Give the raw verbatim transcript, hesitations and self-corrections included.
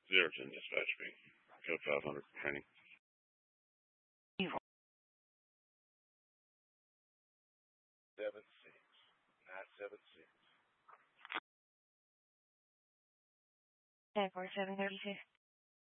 Zero ten dispatch me. Code five hundred training. Seven six nine seven six. Ten four seven thirty six.